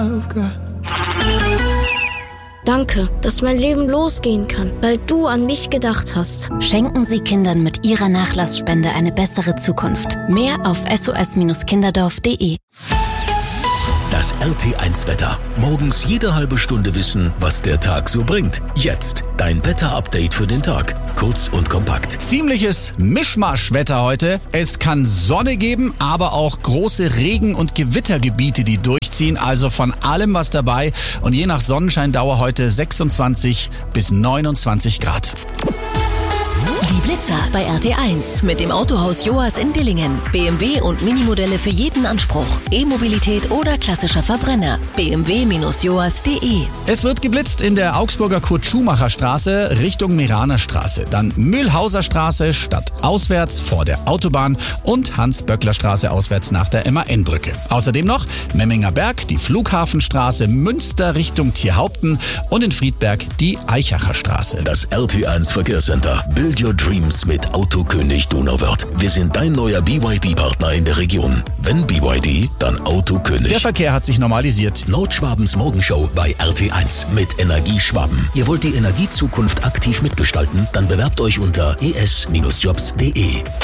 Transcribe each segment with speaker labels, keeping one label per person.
Speaker 1: Danke, dass mein Leben losgehen kann, weil du an mich gedacht hast.
Speaker 2: Schenken Sie Kindern mit Ihrer Nachlassspende eine bessere Zukunft. Mehr auf sos-kinderdorf.de.
Speaker 3: Das RT1-Wetter. Morgens jede halbe Stunde wissen, was der Tag so bringt. Jetzt dein Wetter-Update für den Tag. Kurz und kompakt.
Speaker 4: Ziemliches Mischmasch-Wetter heute. Es kann Sonne geben, aber auch große Regen- und Gewittergebiete, die durchziehen. Also von allem was dabei. Und je nach Sonnenscheindauer heute 26 bis 29 Grad.
Speaker 2: Die Blitzer bei RT1 mit dem Autohaus Joas in Dillingen. BMW und Minimodelle für jeden Anspruch. E-Mobilität oder klassischer Verbrenner. bmw-joas.de.
Speaker 4: Es wird geblitzt in der Augsburger Kurt-Schumacher-Straße Richtung Meraner-Straße. Dann Mühlhauser Straße stadtauswärts vor der Autobahn und Hans-Böckler-Straße auswärts nach der MAN-Brücke. Außerdem noch Memminger Berg, die Flughafenstraße, Münster Richtung Tierhaupten und in Friedberg die Eichacher Straße.
Speaker 3: Das RT1 Verkehrscenter. Build Your Dreams mit Autokönig Donauwörth. Wir sind dein neuer BYD-Partner in der Region. Wenn BYD, dann Autokönig.
Speaker 4: Der Verkehr hat sich normalisiert.
Speaker 3: Nordschwabens Morgenshow bei RT1 mit Energieschwaben. Ihr wollt die Energiezukunft aktiv mitgestalten? Dann bewerbt euch unter es-jobs.de.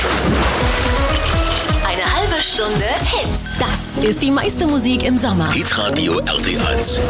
Speaker 2: Eine halbe Stunde Hits. Das ist die meiste Musik im Sommer.
Speaker 3: Hitradio RT1.